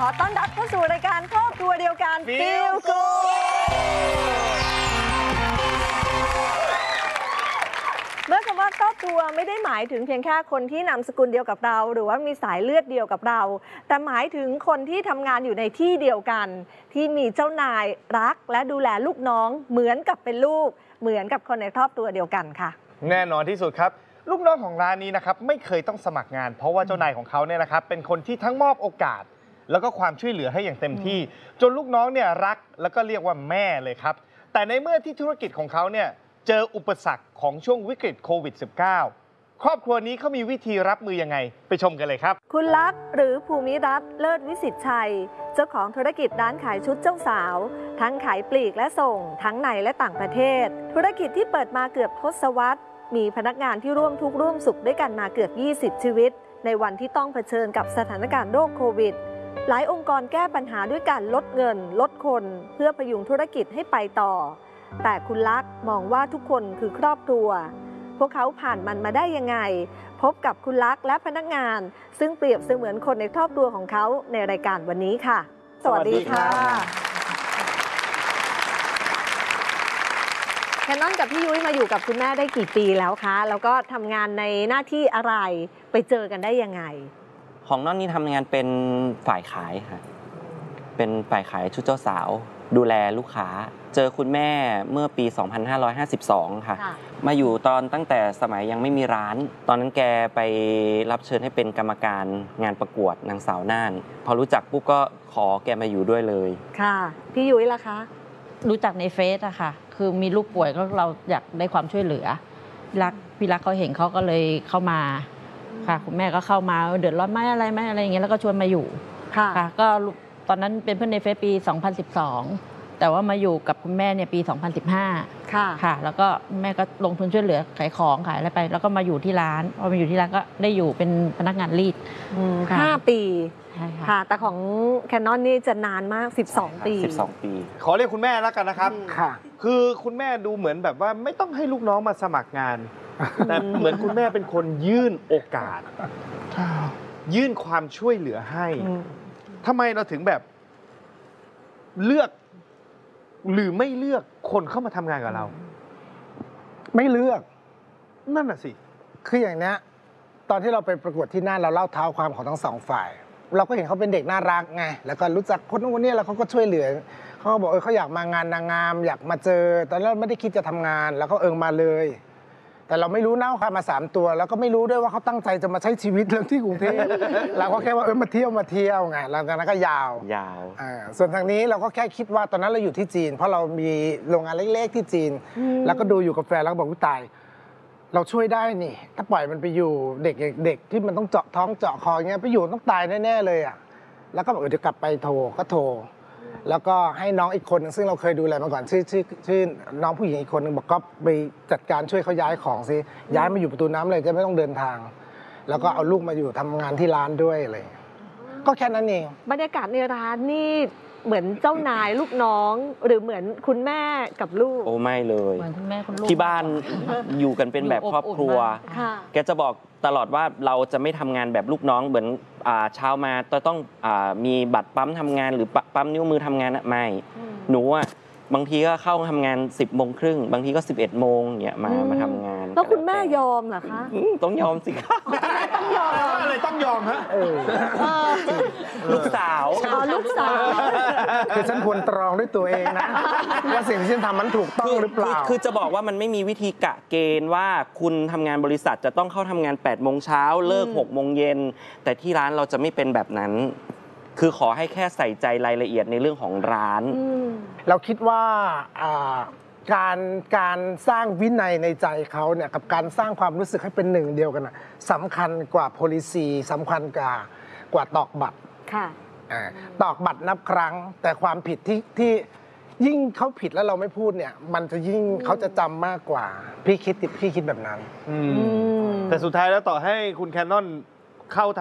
อต้อนรับเข้าสู่รายการครอบครัวเดียวกัน Feel Good เมื่อคำว่าครอบครัวไม่ได้หมายถึงเพียงแค่คนที่นามสกุลเดียวกับเรา หรือว่ามีสายเลือดเดียวกับเรา แต่หมายถึงคนที่ทำงานอยู่ในที่เดียวกัน ที่มีเจ้านายรักและดูแลลูกน้องเหมือนกับเป็นลูกเหมือนกับคนในครอบครัวเดียวกันค่ะแน่นอนที่สุดครับลูกน้องของร้านนี้นะครับไม่เคยต้องสมัครงานเพราะว่าเจ้านายของเขาเนี่ยนะครับเป็นคนที่ทั้งมอบโอกาสแล้วก็ความช่วยเหลือให้อย่างเต็มที่จนลูกน้องเนี่ยรักแล้วก็เรียกว่าแม่เลยครับแต่ในเมื่อที่ธุรกิจของเขาเนี่ยเจออุปสรรคของช่วงวิกฤตโควิด -19 ครอบครัวนี้เขามีวิธีรับมือยังไงไปชมกันเลยครับคุณลักษณ์หรือภูมิรัตน์เลิศวิสิตชัยเจ้าของธุรกิจร้านขายชุดเจ้าสาวทั้งขายปลีกและส่งทั้งในและต่างประเทศธุรกิจที่เปิดมาเกือบทศวรรษมีพนักงานที่ร่วมทุกข์ร่วมสุขด้วยกันมาเกือบ20ชีวิตในวันที่ต้องเผชิญกับสถานการณ์โรคโควิดหลายองค์กรแก้ปัญหาด้วยการลดเงินลดคนเพื่อพยุงธุรกิจให้ไปต่อแต่คุณลักษณ์มองว่าทุกคนคือครอบครัวพวกเขาผ่านมันมาได้ยังไงพบกับคุณลักษณ์และพนักงานซึ่งเปรียบเสมือนคนในครอบครัวของเขาในรายการวันนี้ค่ะสวัสดีค่ะแคนนอนกับพี่ยุ้ยมาอยู่กับคุณแม่ได้กี่ปีแล้วคะแล้วก็ทำงานในหน้าที่อะไรไปเจอกันได้ยังไงของน้องนี่ทำงานเป็นฝ่ายขายค่ะเป็นฝ่ายขายชุดเจ้าสาวดูแลลูกค้าเจอคุณแม่เมื่อปี 2552 ค่ะมาอยู่ตอนตั้งแต่สมัยยังไม่มีร้านตอนนั้นแกไปรับเชิญให้เป็นกรรมการงานประกวดนางสาวน่านพอรู้จักปุ๊บก็ขอแกมาอยู่ด้วยเลยค่ะพี่ยุ้ยล่ะคะรู้จักในเฟซอะค่ะคือมีลูกป่วยก็เราอยากได้ความช่วยเหลือพี่รักเขาเห็นเขาก็เลยเข้ามาค่ะคุณแม่ก็เข้ามาเดือดร้อนไหมอะไรอย่างเงี้ยแล้วก็ชวนมาอยู่ค่ะก็ตอนนั้นเป็นเพื่อนในเฟซปี 2012 แต่ว่ามาอยู่กับคุณแม่เนี่ยปี 2015 ค่ะแล้วก็แม่ก็ลงทุนช่วยเหลือขายของขายอะไรไปแล้วก็มาอยู่ที่ร้านพอมาอยู่ที่ร้านก็ได้อยู่เป็นพนักงานรีด 5 ปีค่ะแต่ของแคนนอนนี่จะนานมาก12 ปีขอเรียกคุณแม่แล้วกันนะครับค่ะคือคุณแม่ดูเหมือนแบบว่าไม่ต้องให้ลูกน้องมาสมัครงานแต่เหมือนคุณแม่เป็นคนยื่นโอกาสยื่นความช่วยเหลือให้ทำไมเราถึงแบบเลือกหรือไม่เลือกคนเข้ามาทำงานกับเราไม่เลือกนั่นน่ะสิคืออย่างนี้ตอนที่เราไปประกวดที่น่านเราเล่าเท้าความของทั้งสองฝ่ายเราก็เห็นเขาเป็นเด็กน่ารักไงแล้วก็รู้จักคนนู้นคนนี้แล้วเขาก็ช่วยเหลือเขาก็บอกเขาอยากมางานนางงามอยากมาเจอตอนแรกไม่ได้คิดจะทำงานแล้วก็มาเลยแต่เราไม่รู้นะว่าเขามา3 ตัวแล้วก็ไม่รู้ด้วยว่าเขาตั้งใจจะมาใช้ชีวิตเรื่องที่กรุงเทพเราก็แค่ว่ามาเที่ยวไงแล้วจากนั้นก็ยาวส่วนทางนี้เราก็แค่คิดว่าตอนนั้นเราอยู่ที่จีนเพราะเรามีโรงงานเล็กๆที่จีนแล้วก็ดูอยู่กับแฟนแล้วก็บอกว่าตายเราช่วยได้นี่ถ้าปล่อยมันไปอยู่เด็กที่มันต้องเจาะท้องเจาะคออย่างเงี้ยไปอยู่ต้องตายแน่ๆเลยอ่ะแล้วก็บอกเดี๋ยวกลับไปโทรแล้วก็ให้น้องอีกคนนึงซึ่งเราเคยดูแลมาก่อนชื่อน้องผู้หญิงอีกคนนึงบอกก็ไปจัดการช่วยเขาย้ายของซิย้ายมาอยู่ประตูน้ำเลยจะไม่ต้องเดินทางแล้วก็เอาลูกมาอยู่ทำงานที่ร้านด้วยอะไรก็แค่นั้นเองบรรยากาศในร้านนี่เหมือนเจ้านายลูกน้องหรือเหมือนคุณแม่กับลูกโอ้ไม่เลยเหมือนคุณแม่คุณลูกที่บ้านอยู่กันเป็นแบบครอบครัวแกจะบอกตลอดว่าเราจะไม่ทำงานแบบลูกน้องเหมือนเช้ามาต้องมีบัตรปั๊มทำงานหรือปั๊มนิ้วมือทำงานไม่หนูบางทีก็เข้าทำงาน10:30บางทีก็11 โมงเนี่ยมาทำงานแล้วคุณแม่ยอมเหรอคะต้องยอมสิครับต้องยอมอะไรต้องยอมฮะลูกสาวลูกสาวคือฉันควรตรองด้วยตัวเองนะว่าสิ่งที่ฉันทำมันถูกต้องหรือเปล่าคือจะบอกว่ามันไม่มีวิธีกะเกณฑ์ว่าคุณทำงานบริษัทจะต้องเข้าทำงาน8 โมงเช้าเลิก6 โมงเย็นแต่ที่ร้านเราจะไม่เป็นแบบนั้นคือขอให้แค่ใส่ใจรายละเอียดในเรื่องของร้านเราคิดว่าการสร้างวินัยในใจเขาเนี่ยกับการสร้างความรู้สึกให้เป็นหนึ่งเดียวกันสำคัญกว่า policy สำคัญกว่าตอกบัตรตอกบัตรนับครั้งแต่ความผิดที่ยิ่งเขาผิดแล้วเราไม่พูดเนี่ยมันจะยิ่งเขาจะจำมากกว่าพี่คิดแบบนั้นแต่สุดท้ายแล้วต่อให้คุณแคนนอนเข้า